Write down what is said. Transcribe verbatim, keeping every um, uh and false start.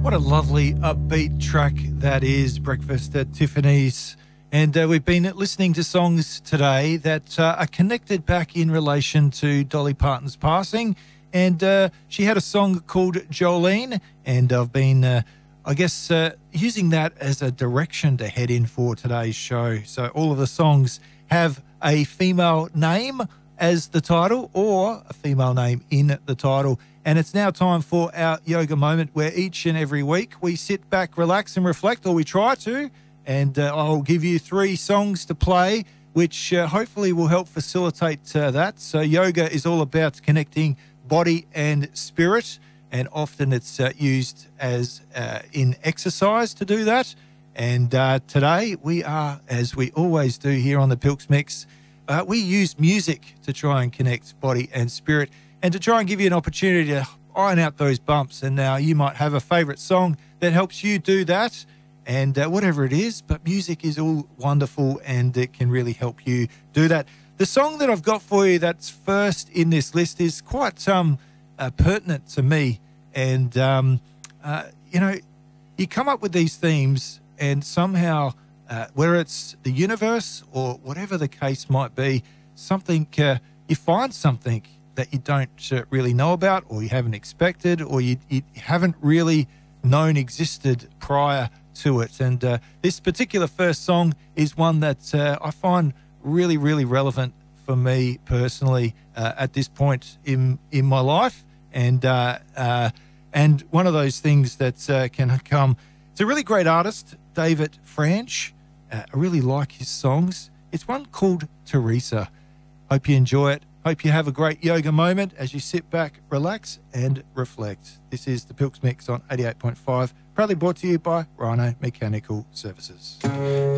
What a lovely upbeat track that is, Breakfast at Tiffany's. And uh, we've been listening to songs today that uh, are connected back in relation to Dolly Parton's passing. And uh, she had a song called Jolene, and I've been, uh, I guess, uh, using that as a direction to head in for today's show. So all of the songs have a female name as the title or a female name in the title. And it's now time for our yoga moment, where each and every week we sit back, relax and reflect, or we try to, and uh, I'll give you three songs to play, which uh, hopefully will help facilitate uh, that. So yoga is all about connecting body and spirit, and often it's uh, used as uh, in exercise to do that. And uh, today we are, as we always do here on the Pilks Mix, uh, we use music to try and connect body and spirit, and to try and give you an opportunity to iron out those bumps. And now you might have a favourite song that helps you do that, and uh, whatever it is, but music is all wonderful and it can really help you do that. The song that I've got for you that's first in this list is quite um, uh, pertinent to me. And, um, uh, you know, you come up with these themes and somehow, uh, whether it's the universe or whatever the case might be, something, uh, you find something that you don't uh, really know about, or you haven't expected, or you, you haven't really known existed prior to it. And uh, this particular first song is one that uh, I find really, really relevant for me personally uh, at this point in in my life. And uh, uh, and one of those things that uh, can come. It's a really great artist, David French. Uh, I really like his songs. It's one called Teresa. Hope you enjoy it. Hope you have a great yoga moment as you sit back, relax and reflect. This is the Pilks Mix on eighty-eight point five, proudly brought to you by Rhino Mechanical Services.